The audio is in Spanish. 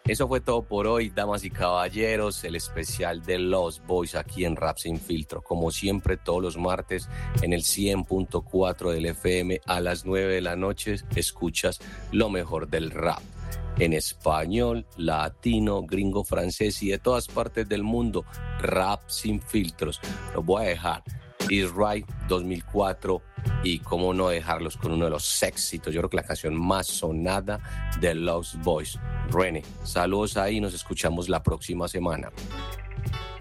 Eso fue todo por hoy, damas y caballeros, el especial de Lost Boys aquí en Rap Sin Filtro. Como siempre, todos los martes en el 100.4 del FM a las 9 de la noche escuchas lo mejor del rap. En español, latino, gringo, francés y de todas partes del mundo, Rap Sin Filtros. Los voy a dejar. Is Right 2004 y cómo no dejarlos con uno de los éxitos, yo creo que la canción más sonada de Lost Boys. René, saludos ahí, nos escuchamos la próxima semana.